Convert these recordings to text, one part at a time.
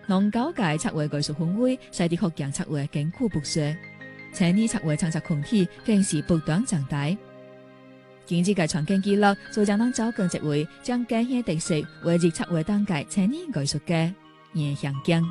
農教界策劃藝術氛圍，使啲學生策劃艱苦朴實，青年策劃創作空氣更是不斷長大。經濟界創建記錄，就將當招工職位，將家鄉特色為入策劃當屆青年藝術家顏香江。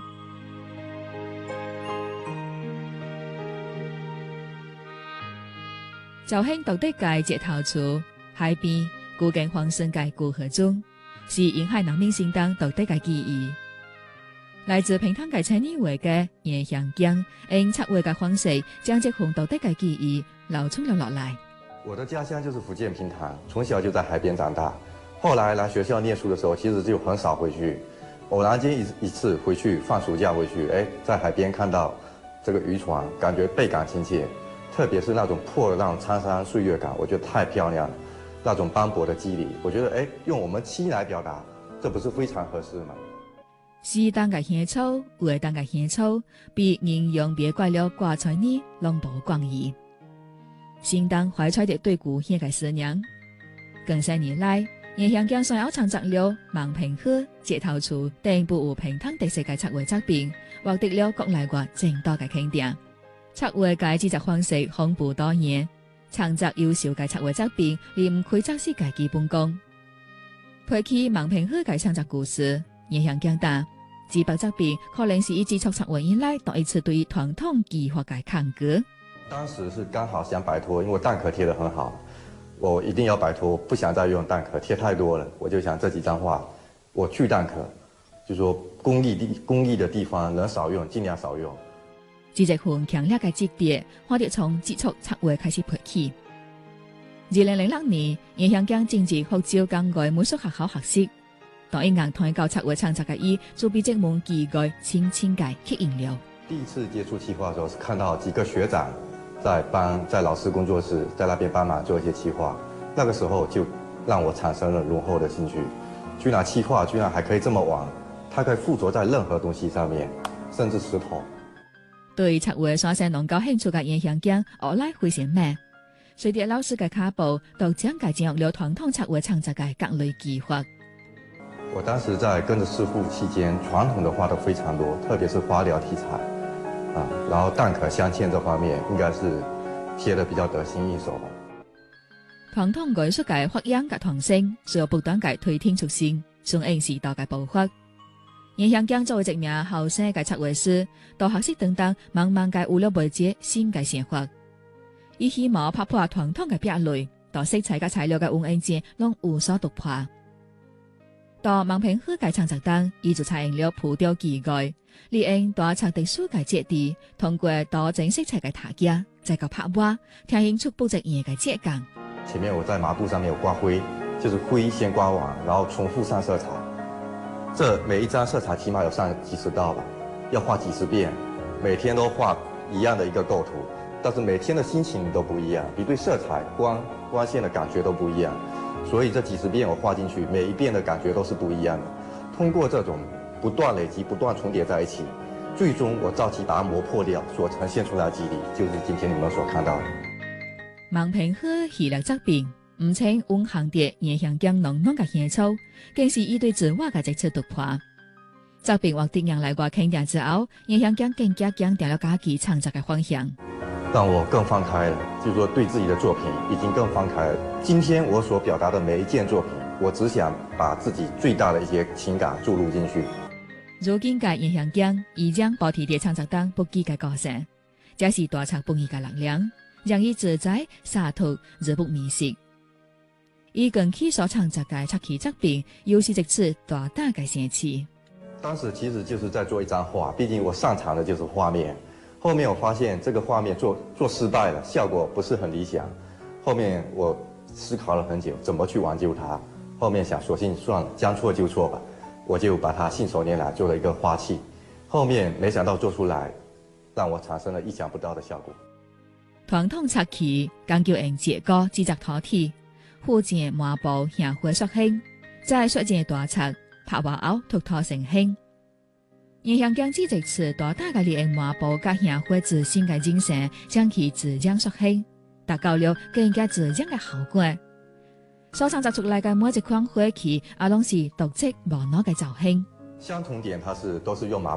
肇慶獨特界街頭厝海邊，古建黃勝界古河中，是沿海人民心當獨特嘅記憶。來自平潭界青年會嘅顏香江，用策劃嘅方式，將這份獨特嘅記憶留存了落來。 我的家鄉就是福建平潭，從小就在海邊長大。後來來學校念書的時候，其實就很少回去。偶然間一次回去，放暑假回去，在海邊看到這個漁船，感覺倍感親切。特別是那種破浪滄桑歲月感，我覺得太漂亮了。那種斑駁的肌理，我覺得用我們七來表達，這不是非常合適嗎？ 是當個香草，為當個香草，比形容別怪了掛在你龍寶光義。心當懷揣着對故鄉嘅思念。近些年來，顏香江所有創作了望平河、街頭厝等不無平潭特色嘅策劃作品，獲得了國內外眾多嘅肯定。策劃嘅製作方式豐富多元，創作優秀嘅策劃作品離唔開作詞嘅基本功。配起望平河嘅創作故事，顏香江答：這部作品可能是以接觸策劃以來第一次對傳統技法嘅抗拒。 當時是剛好想擺脫，因為蛋殼貼得很好，我一定要擺脫，不想再用蛋殼貼太多了。我就想這幾張畫，我去蛋殼，就說工藝的地方能少用，盡量少用。 這一份強烈嘅職別，我哋從接觸策劃開始培起。2006年，顏香江正值福州工藝美術學校學習，當一硬團教策劃創作嘅伊，就被這門技藝輕輕嘅吸引了。 第一次接觸企劃的時候，是看到幾個學長在老師工作室在那邊幫忙做一些企劃，那個時候就讓我產生了濃厚的興趣。居然企劃居然還可以這麼玩，它可以附着在任何東西上面，甚至石頭。對策劃所生農教興趣嘅顏香江，學來非常慢。隨着老師嘅腳步，都將介進入了傳統策劃創作嘅各類技法。 我當時在跟着師傅期間，傳統的畫都非常多，特別是花鳥題材，然後蛋殼鑲嵌這方面，應該是貼得比較得心應手吧。 傳統藝術嘅發揚嘅創新，需要不斷嘅推天出新，順應時代嘅步伐。顏香江作為一名後生嘅策劃師，到學習等等，慢慢嘅有了媒介新嘅想法。伊希望拍破傳統嘅壁壘，到色彩嘅材料嘅運用間，攏有所突破。到望平河嘅創作當，伊就採用了浮雕技藝，利用大冊特殊嘅質地，通過多種色彩嘅搭架，再個拍畫，呈現出不一樣嘅質感。 前面我在麻布上面有刮灰，就是灰先刮完，然後重複上色彩。這每一張色彩起碼有上幾十道吧，要畫幾十遍，每天都畫一樣的一個構圖，但是每天的心情都不一樣，你對色彩、光線的感覺都不一樣，所以這幾十遍我畫進去，每一遍的感覺都是不一樣的。通過這種不斷累積、不斷重疊在一起，最終我造起把它磨破掉，所呈現出來的肌理，就是今天你們所看到的。 望平河系列作品。唔稱溫行蝶顏香江濃濃嘅香草，更是伊對字畫嘅一次突破。作品獲得迎來過肯定之後，顏香江更加強調了家己創作嘅方向。 讓我更放開了，就是說對自己的作品已經更放開了。今天我所表達的每一件作品，我只想把自己最大的一些情感注入進去。 如今嘅顏香江已將保持在創作當不羈嘅個性，這是大冊不易嘅力量，讓伊自在灑脫而不迷失。伊近期所創作嘅插旗作品，又是一次大膽嘅嘗試。 當時其實就是在做一張畫，畢竟我擅長的就是畫面。後面我發現這個畫面做失敗了，效果不是很理想。後面我思考了很久，怎麼去挽救它。後面想索性算了，將錯就錯吧，我就把它信手拈來做了一個花器。後面沒想到做出來，讓我產生了意想不到的效果。 傳統插旗講究用結構製作土體。附件麻布向灰塑形，再塑件大冊拍畫後塗塗成形。顏香江這一次大膽嘅利用麻布加向灰自身嘅精神，將其自然塑形，達到了更加自然嘅效果。所創作出來嘅每一款花器，也攏是獨特無二嘅造型。 相同點，它是都是用麻